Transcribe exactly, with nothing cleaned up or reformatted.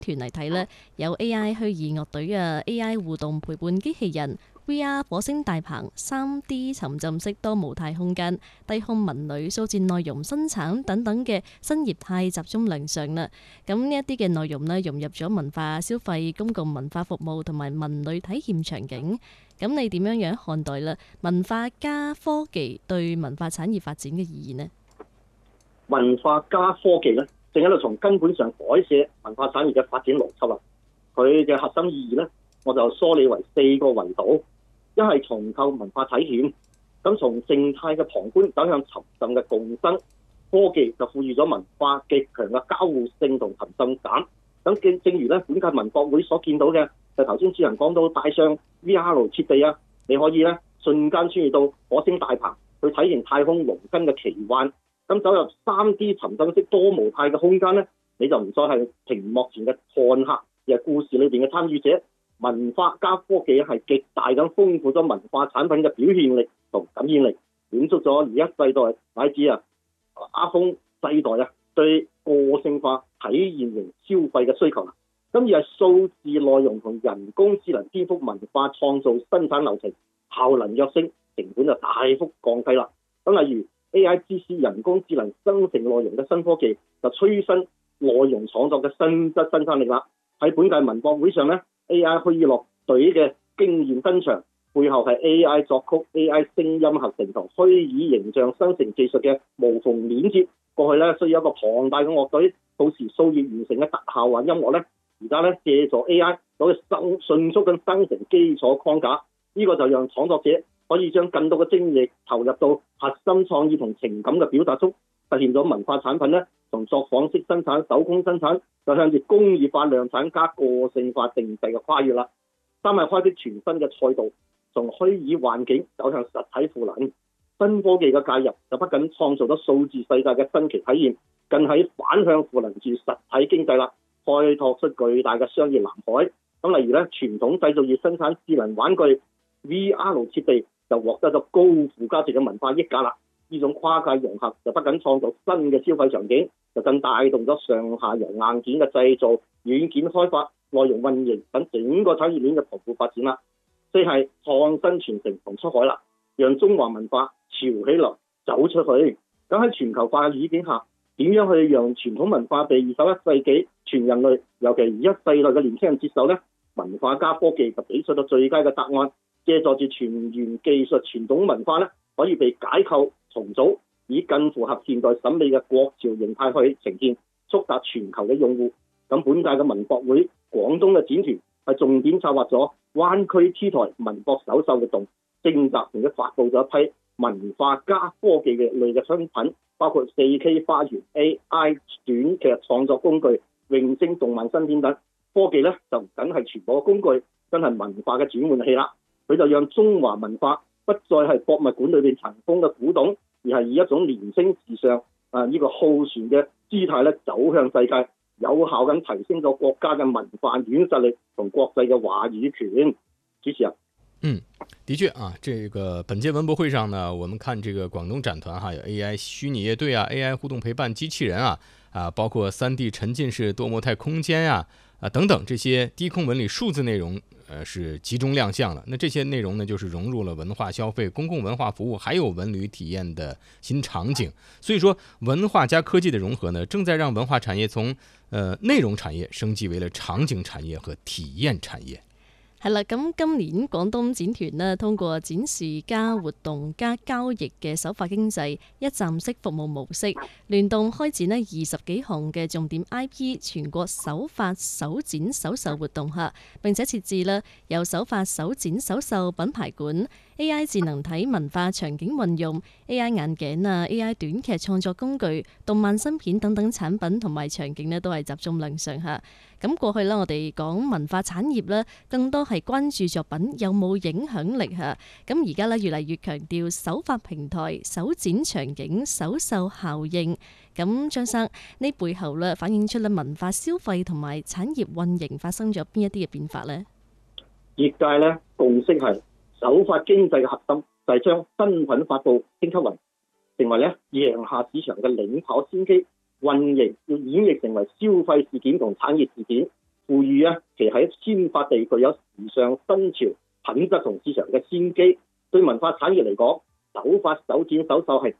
團嚟睇呢，有 A I 虛擬樂隊啊、A I 互動陪伴機器人、V R 火星大棚、三 D 沉浸式多模態空間、低空文旅、數字內容生產等等嘅新業態集中亮相啦。咁呢一啲嘅內容呢，融入咗文化消費、公共文化服務同埋文旅體驗場景。咁你點樣樣看待啦？文化加科技對文化產業發展嘅意義呢？ 文化加科技咧，正喺度從根本上改寫文化產業嘅發展邏輯啦。佢嘅核心意義咧，我就梳理為四個維度：一係重構文化體驗，咁從靜態嘅旁觀走向沉浸嘅共生；科技就賦予咗文化極強嘅交互性同沉浸感。咁正正如咧本屆文博會所見到嘅，就頭先主持人講到帶上 V R 設備啊，你可以咧瞬間穿越到火星大棚去體驗太空農耕嘅奇幻。咁走入 三 D 沉浸式多模態嘅空間咧，你就唔再係屏幕前嘅看客，而係故事裏邊嘅參與者。文化加科技係極大咁豐富咗文化產品嘅表現力同感染力，滿足咗而家世代乃至啊 iPhone 世代啊對個性化體驗型消費嘅需求啦。咁而係數字內容同人工智能顛覆文化創造生產流程，效能躍升，成本就大幅降低啦。咁例如 A I 支持人工智能生成內容嘅新科技，就催生內容創作嘅新質生產力啦。喺本屆文博會上咧 ，A I 虛擬樂隊嘅經驗登場，背後係 A I 作曲、A I 聲音合成同虛擬形象生成技術嘅無縫連接。過去咧需要一個龐大嘅樂隊，到時數月完成嘅特效或音樂咧，而家咧借助 A I 可以生迅速咁生成基礎框架，呢、這個就讓創作者可以將更多嘅精力投入到核心創意同情感嘅表達中，實現咗文化產品咧從作坊式生產、手工生產，就向住工業化量產加個性化定製嘅跨越啦。三係開闢全新嘅賽道，從虛擬環境走向實體賦能。新科技嘅介入就不僅創造咗數字世界嘅新奇體驗，更喺反向賦能住實體經濟啦，開拓出巨大嘅商業藍海。咁例如咧，傳統製造業生產智能玩具、V R 設備就獲得咗高附加值嘅文化溢價啦。呢種跨界融合就不僅創造新嘅消費場景，就更帶動咗上下游硬件嘅製造、軟件開發、內容運營等整個產業鏈嘅蓬勃發展啦。四係創新傳承同出海啦，讓中華文化潮起來走出去。咁喺全球化嘅語境下，點樣去讓傳統文化被二十一世紀全人類，尤其而一世代嘅年輕人接受呢？文化加科技就俾出咗最佳嘅答案。借助住全員技術，傳統文化咧可以被解構重組，以更符合現代審美嘅國潮形態去呈現，觸達全球嘅用戶。咁本屆嘅文博會，廣東嘅展團係重點策劃咗灣區 T 台文博首秀活動，徵集並且發布咗一批文化加科技嘅類嘅商品，包括 四K 花園、A I 短劇創作工具、泳星動漫新片等。科技咧就唔僅係傳播工具，真係文化嘅轉換器啦。佢就讓中華文化不再係博物館裏邊塵封嘅古董，而係以一種年輕時尚啊呢、這個好船嘅姿態咧走向世界，有效咁提升咗國家嘅文化軟實力同國際嘅話語權。主持人， 嗯，的確啊，這個本屆文博會上呢，我們看這個廣東展團哈，有 A I 虛擬樂隊啊 ，A I 互動陪伴機器人啊，啊，包括三 D 沉浸式多模態空間呀、啊，啊等等這些低空文旅數字內容。呃，是集中亮相了。那這些內容呢，就是融入了文化消費、公共文化服務，還有文旅體驗的新場景。所以說，文化加科技的融合呢，正在讓文化產業從呃內容產業升級為了場景產業和體驗產業。 係啦，咁今年廣東展團呢，通過展示加活動加交易嘅首發經濟一站式服務模式，聯動開展呢二十幾項嘅重點 I P 全國首發首展首售活動嚇，並且設置啦有首發首展首售品牌館、A I 智能體文化場景運用、A I 眼鏡啊、A I 短劇創作工具、動漫新片等等產品同埋場景呢，都係集中亮相嚇。咁過去呢，我哋講文化產業呢，更多係關注作品有冇影響力嚇。咁而家呢，越嚟越強調首發平台、首展場景、首售效應。咁張生，呢背後呢，反映出咧文化消費同埋產業運營發生咗邊一啲嘅變化呢？ 業界呢，共識係首發經濟嘅核心就係將新品發布升級為成為咧贏下市場嘅領跑先機。運營要演繹成為消費事件同產業事件， 富裕啊，其實喺先發地具有時尚新潮、品質同市場嘅先機，對文化產業嚟講，手法手展手秀係